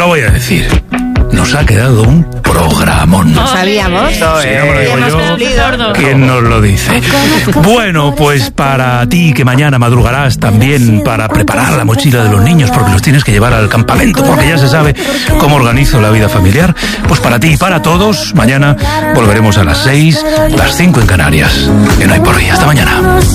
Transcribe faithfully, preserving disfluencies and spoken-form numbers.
lo voy a decir. Nos ha quedado un programón. No sabíamos. Sí, no me lo digo hemos yo. cumplido. ¿Quién nos lo dice? Bueno, pues para ti que mañana madrugarás también para preparar la mochila de los niños porque los tienes que llevar al campamento porque ya se sabe cómo organizo la vida familiar, pues para ti y para todos, mañana volveremos a las seis, las cinco en Canarias. Que no hay por hoy. Hasta mañana.